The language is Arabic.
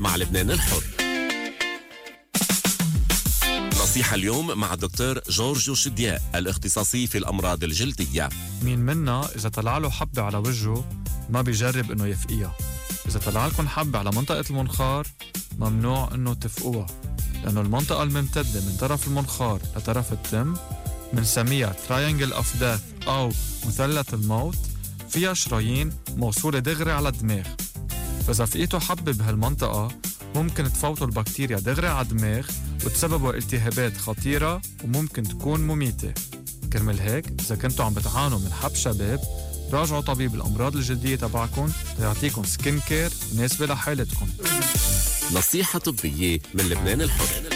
مع لبنان الحر. نصيحة اليوم مع الدكتور جورجيو شدياء الاختصاصي في الأمراض الجلدية. مين منا إذا طلع له حبة على وجهه ما بيجرب إنه يفقيها. إذا طلع لكم حبة على منطقة المنخار ممنوع إنه تفقوها، لأنه المنطقة الممتدة من طرف المنخار لطرف التم منسميها Triangle of Death أو مثلث الموت، فيها شرايين موصولة دغري على الدماغ. فإذا فقيتوا حبة بهالمنطقة ممكن تفوتوا البكتيريا دغري على الدماغ وتسببوا التهابات خطيرة وممكن تكون مميتة. كرمال هيك إذا كنتوا عم بتعانوا من حب شباب راجعوا طبيب الأمراض الجلدية تبعكم ليعطيكم سكين كير مناسبة لحالتكم. نصيحة طبية من لبنان الحر.